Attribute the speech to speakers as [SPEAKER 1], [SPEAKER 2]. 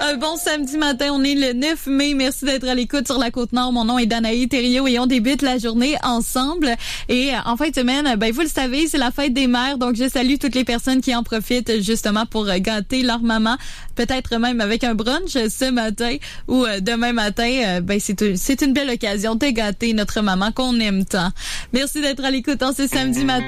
[SPEAKER 1] Un bon samedi matin, on est le 9 mai. Merci d'être à l'écoute sur la Côte-Nord. Mon nom est Danaï Thériault et on débute la journée ensemble. Et en fin de semaine, vous le savez, c'est la fête des mères. Donc, je salue toutes les personnes qui en profitent justement pour gâter leur maman. Peut-être même avec un brunch ce matin ou demain matin. C'est une belle occasion de gâter notre maman qu'on aime tant. Merci d'être à l'écoute en ce samedi matin.